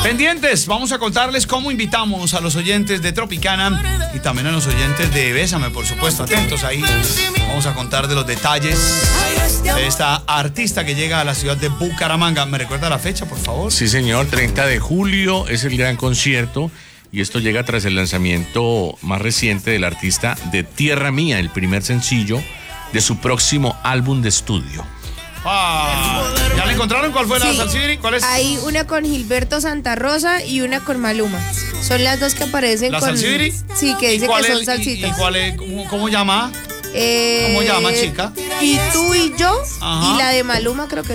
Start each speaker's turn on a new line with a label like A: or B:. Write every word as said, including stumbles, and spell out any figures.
A: Pendientes, vamos a contarles cómo invitamos a los oyentes de Tropicana y también a los oyentes de Bésame, por supuesto. Atentos ahí. Vamos a contar de los detalles de esta artista que llega a la ciudad de Bucaramanga. ¿Me recuerda la fecha, por favor?
B: Sí, señor, treinta de julio es el gran concierto y esto llega tras el lanzamiento más reciente del artista de Tierra Mía, el primer sencillo de su próximo álbum de estudio.
A: Ah, ¿ya le encontraron cuál fue la
C: Sí,
A: salsibiri? ¿Cuál es?
C: Hay una con Gilberto Santa Rosa y una con Maluma. Son las dos que aparecen
A: ¿La
C: con...
A: salsibiri?
C: Sí, que dice que son salsitas.
A: ¿Y, y cuál es? ¿Cómo, cómo llama?
C: Eh,
A: ¿Cómo llama, chica?
C: Y tú y yo,
A: Ajá.
C: y la de Maluma creo que